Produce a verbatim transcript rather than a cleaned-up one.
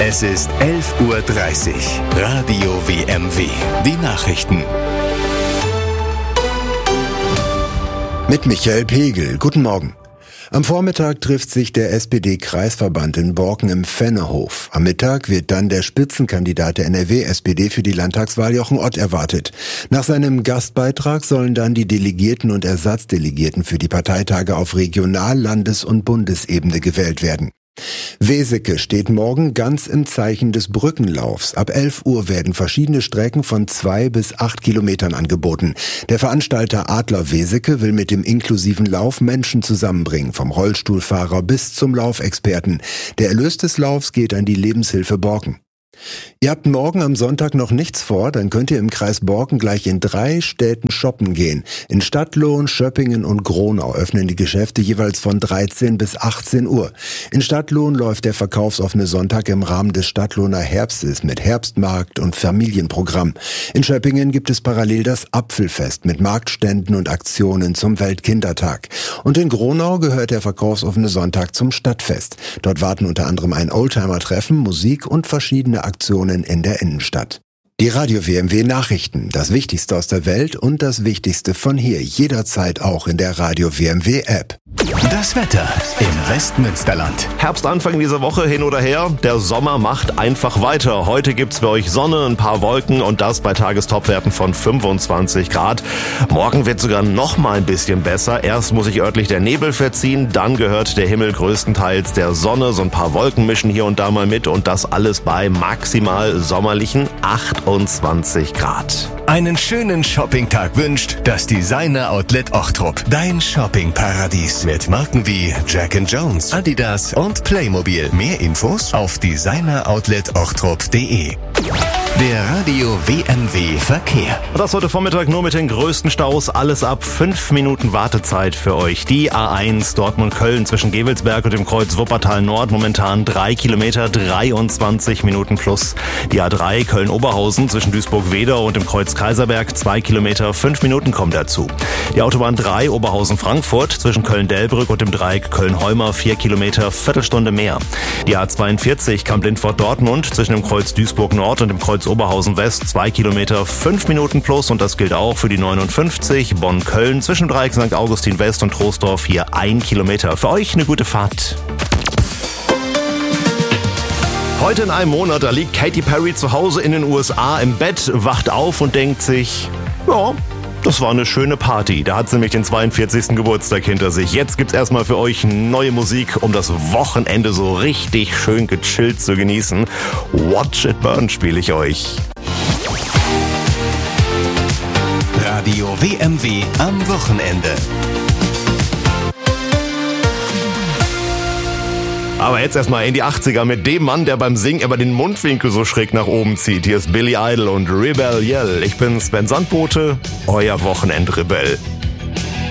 Es ist elf Uhr dreißig. Radio W M W. Die Nachrichten. Mit Michael Pegel. Guten Morgen. Am Vormittag trifft sich der S P D-Kreisverband in Borken im Fennehof. Am Mittag wird dann der Spitzenkandidat der N R W-S P D für die Landtagswahl Jochen Ott erwartet. Nach seinem Gastbeitrag sollen dann die Delegierten und Ersatzdelegierten für die Parteitage auf Regional-, Landes- und Bundesebene gewählt werden. Weseke steht morgen ganz im Zeichen des Brückenlaufs. Ab elf Uhr werden verschiedene Strecken von zwei bis acht Kilometern angeboten. Der Veranstalter Adler Weseke will mit dem inklusiven Lauf Menschen zusammenbringen, vom Rollstuhlfahrer bis zum Laufexperten. Der Erlös des Laufs geht an die Lebenshilfe Borken. Ihr habt morgen am Sonntag noch nichts vor, dann könnt ihr im Kreis Borken gleich in drei Städten shoppen gehen. In Stadtlohn, Schöppingen und Gronau öffnen die Geschäfte jeweils von dreizehn bis achtzehn Uhr. In Stadtlohn läuft der verkaufsoffene Sonntag im Rahmen des Stadtlohner Herbstes mit Herbstmarkt und Familienprogramm. In Schöppingen gibt es parallel das Apfelfest mit Marktständen und Aktionen zum Weltkindertag. Und in Gronau gehört der verkaufsoffene Sonntag zum Stadtfest. Dort warten unter anderem ein Oldtimer-Treffen, Musik und verschiedene Aktionen in der Innenstadt. Die Radio W M W Nachrichten, das Wichtigste aus der Welt und das Wichtigste von hier, jederzeit auch in der Radio W M W App. Das Wetter im Westmünsterland. Herbstanfang dieser Woche hin oder her, der Sommer macht einfach weiter. Heute gibt's für euch Sonne, ein paar Wolken und das bei Tagestopwerten von fünfundzwanzig Grad. Morgen wird sogar noch mal ein bisschen besser. Erst muss sich örtlich der Nebel verziehen, dann gehört der Himmel größtenteils der Sonne. So ein paar Wolken mischen hier und da mal mit und das alles bei maximal sommerlichen achtundzwanzig Grad. Einen schönen Shoppingtag wünscht das Designer Outlet Ochtrup. Dein Shoppingparadies mit Marken wie Jack and Jones, Adidas und Playmobil. Mehr Infos auf designer outlet ochtrup punkt de. Der Radio W M W Verkehr. Das heute Vormittag nur mit den größten Staus. Alles ab fünf Minuten Wartezeit für euch. Die A eins Dortmund-Köln zwischen Gevelsberg und dem Kreuz Wuppertal Nord momentan drei Kilometer, dreiundzwanzig Minuten plus. Die A drei Köln-Oberhausen zwischen Duisburg-Wedau und dem Kreuz Kaiserberg zwei Kilometer, fünf Minuten kommen dazu. Die Autobahn drei Oberhausen-Frankfurt zwischen Köln-Delbrück und dem Dreieck Köln-Heumer vier Kilometer, Viertelstunde mehr. Die A zweiundvierzig Kamp-Lindfort-Dortmund zwischen dem Kreuz Duisburg-Nord und dem Kreuz Oberhausen West zwei Kilometer, fünf Minuten plus und das gilt auch für die neunundfünfzig Bonn-Köln zwischen Dreieck Sankt Augustin West und Troisdorf hier ein Kilometer. Für euch eine gute Fahrt. Heute in einem Monat, da liegt Katy Perry zu Hause in den U S A im Bett, wacht auf und denkt sich, ja, das war eine schöne Party. Da hat sie nämlich den zweiundvierzigsten Geburtstag hinter sich. Jetzt gibt's erstmal für euch neue Musik, um das Wochenende so richtig schön gechillt zu genießen. Watch It Burn spiele ich euch. Radio W M W am Wochenende. Aber jetzt erstmal in die achtziger mit dem Mann, der beim Singen aber den Mundwinkel so schräg nach oben zieht. Hier ist Billy Idol und Rebel Yell. Ich bin Sven Sandbote, euer Wochenendrebell.